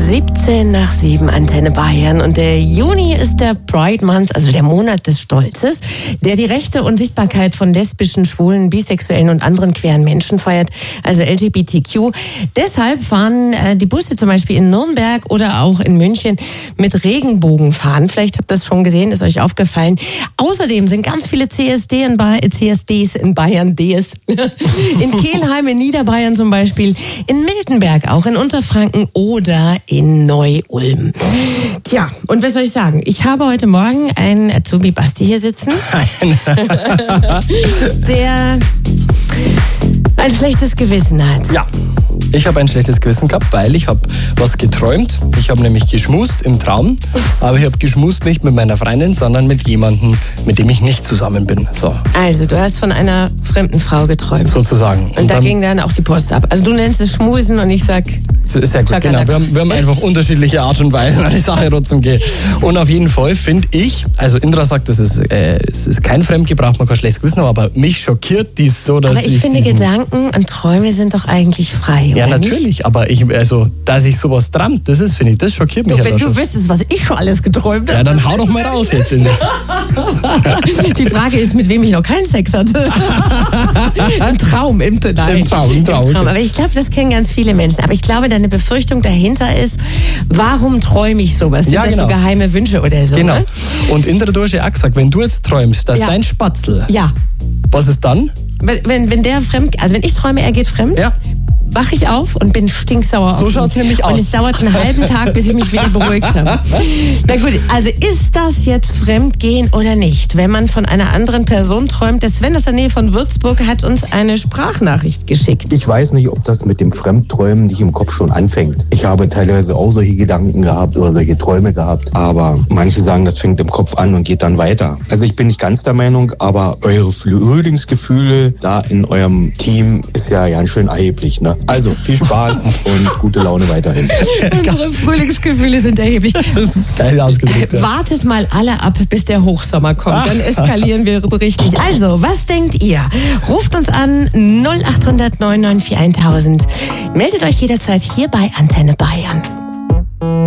17 nach 7, Antenne Bayern. Und der Juni ist der Pride Month, also der Monat des Stolzes, der die Rechte und Sichtbarkeit von lesbischen, schwulen, bisexuellen und anderen queeren Menschen feiert, also LGBTQ. Deshalb fahren die Busse zum Beispiel in Nürnberg oder auch in München mit Regenbogenfahnen. Vielleicht habt ihr das schon gesehen, ist euch aufgefallen. Außerdem sind ganz viele CSDs in Bayern, Ds. In Kelheim, in Niederbayern zum Beispiel, in Miltenberg auch, in Unterfranken oder in Neu-Ulm. Tja, und was soll ich sagen? Ich habe heute Morgen einen Azubi Basti hier sitzen, der ein schlechtes Gewissen hat. Ja, ich habe ein schlechtes Gewissen gehabt, weil ich habe was geträumt. Ich habe nämlich geschmust im Traum, aber ich habe geschmust nicht mit meiner Freundin, sondern mit jemandem, mit dem ich nicht zusammen bin. So. Also, du hast von einer fremden Frau geträumt. Sozusagen. Und da ging dann auch die Post ab. Also du nennst es Schmusen und ich sag... Sehr gut, genau. Wir haben einfach unterschiedliche Art und Weisen, an die Sache trotzdem geht. Und auf jeden Fall finde ich, also Indra sagt, es ist kein Fremdgebrauch, man kann schlechtes Gewissen haben, aber mich schockiert dies so, dass aber ich finde, Gedanken und Träume sind doch eigentlich frei, ja, oder natürlich, nicht? Aber dass ich sowas träume, das schockiert mich. Wenn du wüsstest, was ich schon alles geträumt habe. Ja, dann hau doch mal raus jetzt. Die Frage ist, mit wem ich noch keinen Sex hatte. Im Traum. Aber ich glaube, das kennen ganz viele Menschen. Aber ich glaube, deine Befürchtung dahinter ist, warum träume ich sowas? Sind das so geheime Wünsche oder so? Genau. Ne? Und Indra, du hast ja auch gesagt, wenn du jetzt träumst, dass dein Spatzel... Ja. Was ist dann? Wenn der wenn ich träume, er geht fremd... Ja. Wache ich auf und bin stinksauer. So schaut es nämlich aus. Und es dauert einen halben Tag, bis ich mich wieder beruhigt habe. Na gut, also ist das jetzt Fremdgehen oder nicht? Wenn man von einer anderen Person träumt, der Sven aus der Nähe von Würzburg hat uns eine Sprachnachricht geschickt. Ich weiß nicht, ob das mit dem Fremdträumen nicht im Kopf schon anfängt. Ich habe teilweise auch solche Gedanken gehabt oder solche Träume gehabt, aber manche sagen, das fängt im Kopf an und geht dann weiter. Also ich bin nicht ganz der Meinung, aber eure Frühlingsgefühle da in eurem Team ist ja ganz schön erheblich, ne? Also, viel Spaß und gute Laune weiterhin. Unsere Frühlingsgefühle sind erheblich. Das ist geil ausgedrückt. Ja. Wartet mal alle ab, bis der Hochsommer kommt. Dann eskalieren wir richtig. Also, was denkt ihr? Ruft uns an 0800 994 1000. Meldet euch jederzeit hier bei Antenne Bayern.